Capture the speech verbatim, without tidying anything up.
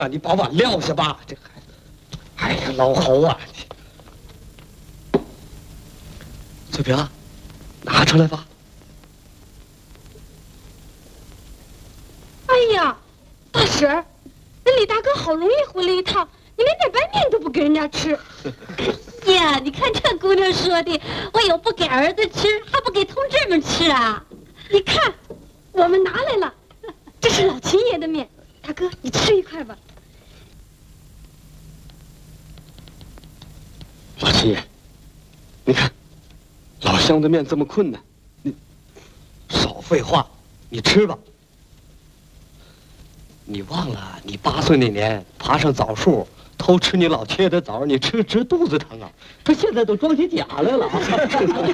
啊，你把碗撂下吧，这孩子。哎呀，老侯啊！翠萍，拿出来吧。 哎呀，大婶儿，那李大哥好容易回来一趟，你连点白面都不给人家吃。 呀，你看这姑娘说的，我有不给儿子吃，还不给同志们吃啊？ 你看，我们拿来了，这是老秦爷的面，大哥你吃一块吧。 老秦爷，你看，老乡的面这么困难，你少废话，你吃吧。你忘了你八岁那年爬上枣树偷吃你老切的枣，你吃直肚子疼啊！他现在都装起假来了啊！